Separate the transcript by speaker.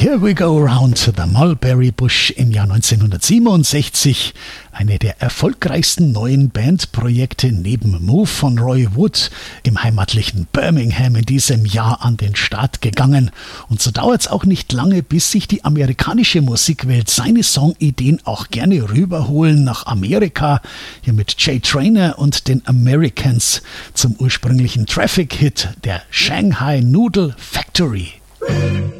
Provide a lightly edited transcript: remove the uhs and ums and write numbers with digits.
Speaker 1: Here We Go Round the Mulberry Bush im Jahr 1967. Eine der erfolgreichsten neuen Bandprojekte neben Move von Roy Wood im heimatlichen Birmingham in diesem Jahr an den Start gegangen. Und so dauert es auch nicht lange, bis sich die amerikanische Musikwelt seine Songideen auch gerne rüberholen nach Amerika. Hier mit Jay Trainer und den Americans zum ursprünglichen Traffic-Hit der Shanghai Noodle Factory.